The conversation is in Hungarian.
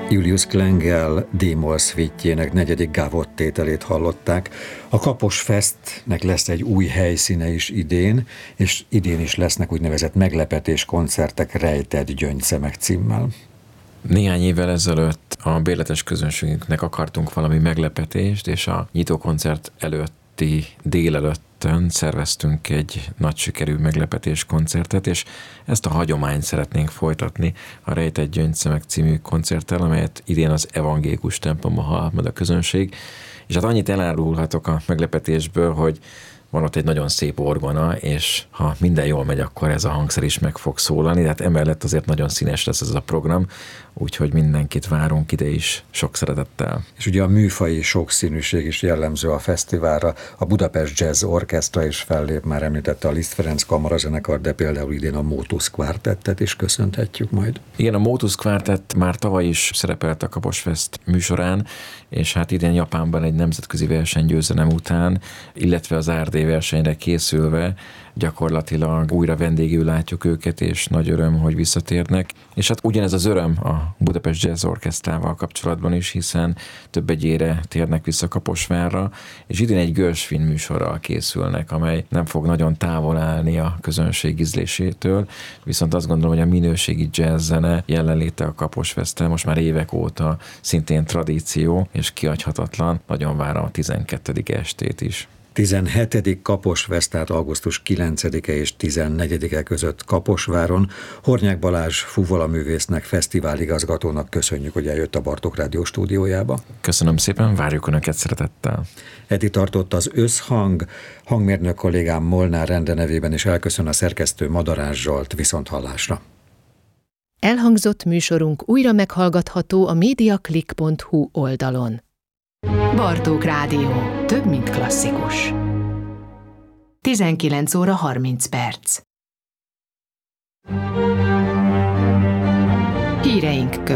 Julius Klengel D-moll szvítjének 4. gávottételét hallották. A Kaposfestnek lesz egy új helyszíne is idén, és idén is lesznek úgynevezett meglepetés koncertek Rejtett gyöngyszemek címmel. Néhány évvel ezelőtt a bérletes közönségünknek akartunk valami meglepetést, és a nyitókoncert előtti délelőttön szerveztünk egy nagy sikerű meglepetés koncertet, és ezt a hagyományt szeretnénk folytatni a Rejtett gyöngyszemek című koncerttel, amelyet idén az evangélikus templomban hallhat majd a közönség. És hát annyit elárulhatok a meglepetésből, hogy van ott egy nagyon szép orgona, és ha minden jól megy, akkor ez a hangszer is meg fog szólalni, tehát emellett azért nagyon színes lesz ez a program, úgyhogy mindenkit várunk ide is sok szeretettel. És ugye a műfaji sokszínűség is jellemző a fesztiválra. A Budapest Jazz Orchestra is fellép, már említette a Liszt Ferenc kamarazenekar, de például idén a Motus Quartettet is köszönhetjük majd. Igen, a Motus Quartett már tavaly is szerepelt a Kaposfest műsorán, és hát idén Japánban egy nemzetközi versenygyőzelem után, illetve az ARD versenyre készülve gyakorlatilag újra vendégül látjuk őket, és nagy öröm, hogy visszatérnek. És hát ugyanez az öröm a Budapest Jazz Orchestrával kapcsolatban is, hiszen több egyére térnek vissza Kaposvárra, és idén egy Gershwin műsorral készülnek, amely nem fog nagyon távol állni a közönség ízlésétől, viszont azt gondolom, hogy a minőségi jazz zene jelenléte a Kaposfesten most már évek óta szintén tradíció, és kihagyhatatlan. Nagyon várom a 12. estét is. 17. Kaposfest, tehát augusztus 9-e és 14-e között Kaposváron. Hornyák Balázs fuvolaművésznek, fesztiváligazgatónak köszönjük, hogy eljött a Bartók Rádió stúdiójába. Köszönöm szépen, várjuk Önöket szeretettel. Edi tartott az Összhang, hangmérnök kollégám Molnár Rende nevében is elköszön a szerkesztő Madarás Zsolt, viszonthallásra. Elhangzott műsorunk újra meghallgatható a mediaclick.hu oldalon. Bartók Rádió. Több, mint klasszikus. 19:30. Híreink